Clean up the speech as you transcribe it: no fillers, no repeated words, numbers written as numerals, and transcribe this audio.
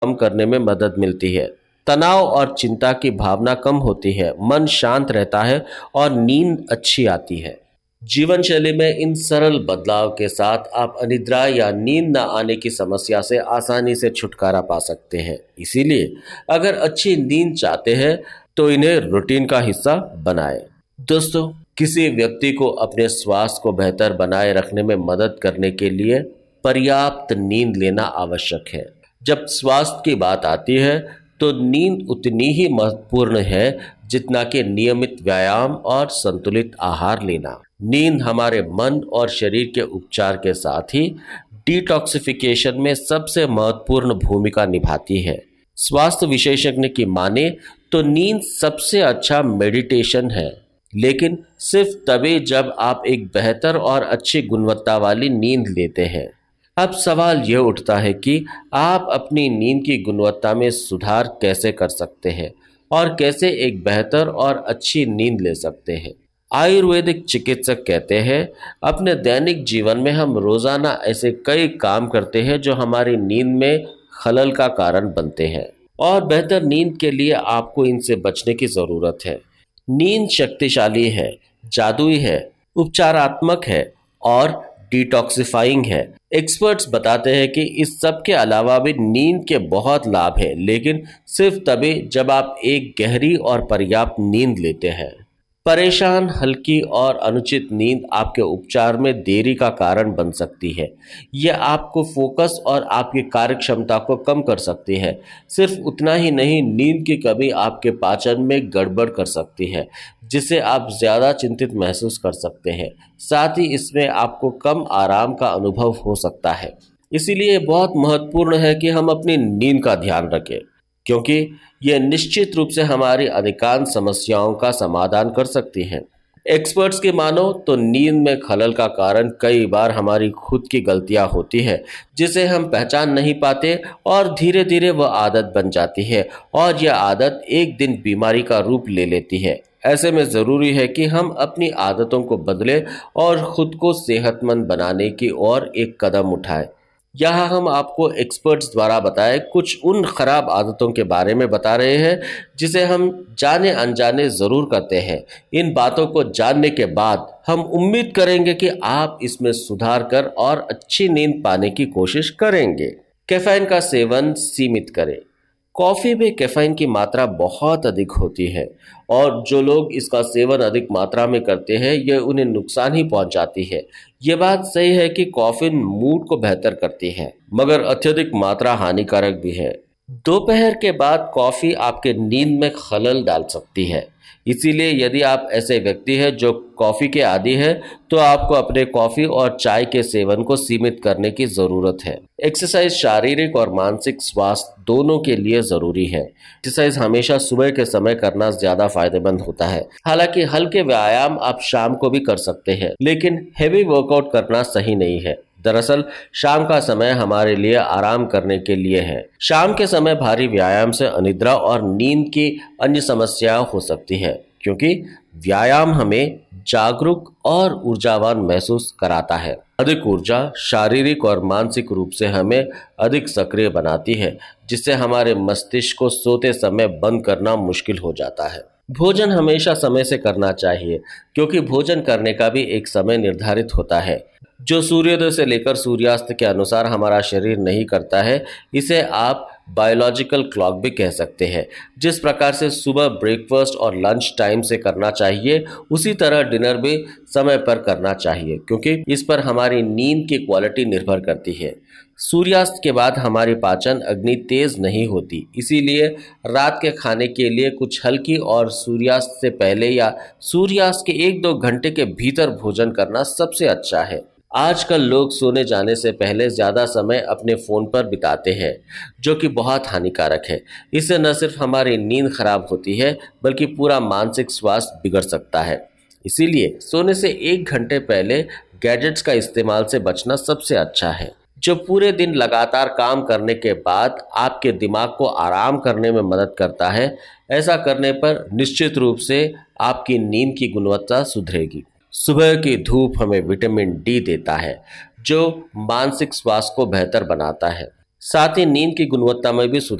कम करने में मदद मिलती है। तनाव और चिंता की भावना कम होती है, मन शांत रहता है और नींद अच्छी आती है। जीवन शैली में इन सरल बदलाव के साथ आप अनिद्रा या नींद न आने की समस्या से आसानी से छुटकारा पा सकते हैं। इसीलिए अगर अच्छी नींद चाहते हैं तो इन्हें रूटीन का हिस्सा बनाएं। दोस्तों, किसी व्यक्ति को अपने स्वास्थ्य को बेहतर बनाए रखने में मदद करने के लिए पर्याप्त नींद लेना आवश्यक है। जब स्वास्थ्य की बात आती है तो नींद उतनी ही महत्वपूर्ण है जितना कि नियमित व्यायाम और संतुलित आहार लेना। नींद हमारे मन और शरीर के उपचार के साथ ही डिटॉक्सिफिकेशन में सबसे महत्वपूर्ण भूमिका निभाती है। स्वास्थ्य विशेषज्ञ की माने तो नींद सबसे अच्छा मेडिटेशन है, लेकिन सिर्फ तभी जब आप एक बेहतर और अच्छी गुणवत्ता वाली नींद लेते हैं। अब सवाल यह उठता है कि आप अपनी नींद की गुणवत्ता में सुधार कैसे कर सकते हैं और कैसे एक बेहतर और अच्छी नींद ले सकते हैं। आयुर्वेदिक चिकित्सक कहते हैं, अपने दैनिक जीवन में हम रोजाना ऐसे कई काम करते हैं जो हमारी नींद में खलल का कारण बनते हैं और बेहतर नींद के लिए आपको इनसे बचने की जरूरत है। नींद शक्तिशाली है, जादुई है, उपचारात्मक है और डिटॉक्सिफाइंग है। एक्सपर्ट्स बताते हैं कि इस सब के अलावा भी नींद के बहुत लाभ हैं, लेकिन सिर्फ तभी जब आप एक गहरी और पर्याप्त नींद लेते हैं। परेशान, हल्की और अनुचित नींद आपके उपचार में देरी का कारण बन सकती है। यह आपको फोकस और आपकी कार्य क्षमता को कम कर सकती है। सिर्फ उतना ही नहीं, नींद की कमी आपके पाचन में गड़बड़ कर सकती है, जिससे आप ज़्यादा चिंतित महसूस कर सकते हैं। साथ ही इसमें आपको कम आराम का अनुभव हो सकता है। इसीलिए बहुत महत्वपूर्ण है कि हम अपनी नींद का ध्यान रखें, क्योंकि यह निश्चित रूप से हमारी अधिकांश समस्याओं का समाधान कर सकती है। एक्सपर्ट्स की मानो तो नींद में खलल का कारण कई बार हमारी खुद की गलतियां होती है, जिसे हम पहचान नहीं पाते और धीरे धीरे वह आदत बन जाती है और यह आदत एक दिन बीमारी का रूप ले लेती है। ऐसे में ज़रूरी है कि हम अपनी आदतों को बदलें और खुद को सेहतमंद बनाने की ओर एक कदम उठाएं। यहाँ हम आपको एक्सपर्ट्स द्वारा बताए कुछ उन खराब आदतों के बारे में बता रहे हैं जिसे हम जाने अनजाने ज़रूर करते हैं। इन बातों को जानने के बाद हम उम्मीद करेंगे कि आप इसमें सुधार कर और अच्छी नींद पाने की कोशिश करेंगे। कैफीन का सेवन सीमित करें। कॉफ़ी में कैफीन की मात्रा बहुत अधिक होती है और जो लोग इसका सेवन अधिक मात्रा में करते हैं यह उन्हें नुकसान ही पहुंचाती है। ये बात सही है कि कॉफ़ीन मूड को बेहतर करती है, मगर अत्यधिक मात्रा हानिकारक भी है। दोपहर के बाद कॉफ़ी आपके नींद में खलल डाल सकती है। इसीलिए यदि आप ऐसे व्यक्ति हैं जो कॉफ़ी के आदी हैं, तो आपको अपने कॉफ़ी और चाय के सेवन को सीमित करने की ज़रूरत है। एक्सरसाइज शारीरिक और मानसिक स्वास्थ्य दोनों के लिए ज़रूरी है। एक्सरसाइज हमेशा सुबह के समय करना ज़्यादा फायदेमंद होता है। हालांकि हल्के व्यायाम आप शाम को भी कर सकते हैं, लेकिन हेवी वर्कआउट करना सही नहीं है। दरअसल शाम का समय हमारे लिए आराम करने के लिए है। शाम के समय भारी व्यायाम से अनिद्रा और नींद की अन्य समस्याएं हो सकती है, क्योंकि व्यायाम हमें जागरूक और ऊर्जावान महसूस कराता है। अधिक ऊर्जा शारीरिक और मानसिक रूप से हमें अधिक सक्रिय बनाती है, जिससे हमारे मस्तिष्क को सोते समय बंद करना मुश्किल हो जाता है। भोजन हमेशा समय से करना चाहिए, क्योंकि भोजन करने का भी एक समय निर्धारित होता है जो सूर्योदय से लेकर सूर्यास्त के अनुसार हमारा शरीर नहीं करता है। इसे आप बायोलॉजिकल क्लॉक भी कह सकते हैं। जिस प्रकार से सुबह ब्रेकफास्ट और लंच टाइम से करना चाहिए, उसी तरह डिनर भी समय पर करना चाहिए, क्योंकि इस पर हमारी नींद की क्वालिटी निर्भर करती है। सूर्यास्त के बाद हमारी पाचन अग्नि तेज नहीं होती, इसीलिए रात के खाने के लिए कुछ हल्की और सूर्यास्त से पहले या सूर्यास्त के 1-2 घंटे के भीतर भोजन करना सबसे अच्छा है। आजकल लोग सोने जाने से पहले ज़्यादा समय अपने फ़ोन पर बिताते हैं, जो कि बहुत हानिकारक है। इससे न सिर्फ हमारी नींद खराब होती है, बल्कि पूरा मानसिक स्वास्थ्य बिगड़ सकता है। इसीलिए सोने से 1 घंटे पहले गैजेट्स का इस्तेमाल से बचना सबसे अच्छा है, जो पूरे दिन लगातार काम करने के बाद आपके दिमाग को आराम करने में मदद करता है। ऐसा करने पर निश्चित रूप से आपकी नींद की गुणवत्ता सुधरेगी। सुबह की धूप हमें विटामिन डी देता है, जो मानसिक स्वास्थ्य को बेहतर बनाता है। साथ ही नींद की गुणवत्ता में भी सुधार